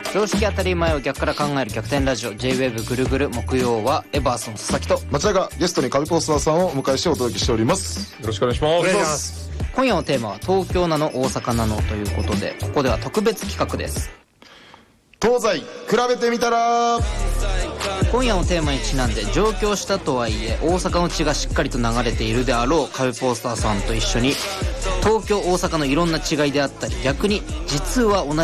常識当たり前を逆から考える逆転ラジオ J-WAVE ぐるぐる。木曜はエバーソン佐々木と町田がゲストにカビポスターさんをお迎えしてお届けしております。よろしくお願いします。 お願いします。今夜のテーマは東京なの大阪なのということで、ここでは特別企画です。 東西比べてみたら。 今夜のテーマにちなんで、上京したとはいえ大阪の血がしっかりと流れているであろうカビポスターさんと一緒に、東京大阪のいろんな違いであったり、逆に実は同